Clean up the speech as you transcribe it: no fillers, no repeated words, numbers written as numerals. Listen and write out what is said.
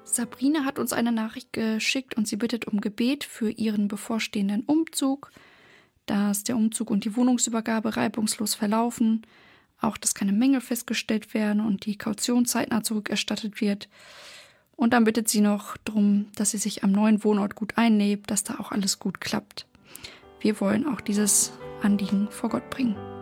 Sabrina hat uns eine Nachricht geschickt und sie bittet um Gebet für ihren bevorstehenden Umzug, dass der Umzug und die Wohnungsübergabe reibungslos verlaufen, auch dass keine Mängel festgestellt werden und die Kaution zeitnah zurückerstattet wird. Und dann bittet sie noch darum, dass sie sich am neuen Wohnort gut einlebt, dass da auch alles gut klappt. Wir wollen auch dieses Anliegen vor Gott bringen.